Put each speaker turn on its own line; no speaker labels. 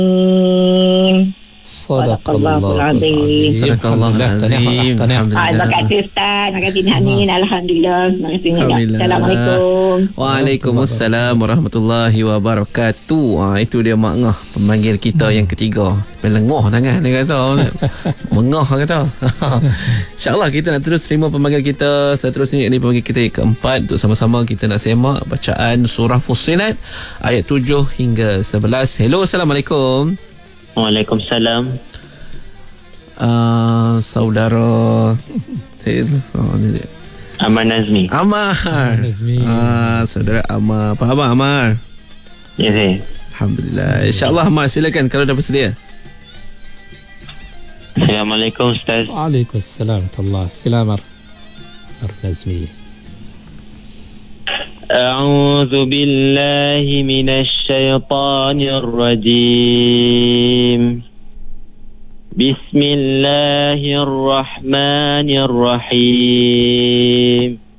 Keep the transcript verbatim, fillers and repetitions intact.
Sadaqallahul azim.
Sadaqallahul azim.
Alhamdulillah. Terima kasih Ustaz. Terima kasih Hanin. Alhamdulillah. Terima kasih. Assalamualaikum.
Waalaikumsalam warahmatullahi wabarakatuh. Ah, itu dia Mak Ngah, pemanggil kita yang ketiga. Melengoh tangan dia kata. Mengah kata. InsyaAllah kita nak terus terima pemanggil kita seterusnya. Ini pemanggil kita yang keempat. Untuk sama-sama kita nak semak bacaan surah Fussilat ayat tujuh hingga sebelas. Hello, Assalamualaikum.
Waalaikumsalam.
Uh, saudara oh, ni dia.
Amar Nazmi.
Amar
Nazmi.
Ah, saudara Amar. Apa khabar Amar?
Ya, saya.
Alhamdulillah. InsyaAllah Amar, silakan kalau dah bersedia.
Assalamualaikum Ustaz.
Waalaikumsalam warahmatullahi wabarakatuh. Amar Nazmi.
أعوذ بالله من الشيطان الرجيم بسم الله الرحمن الرحيم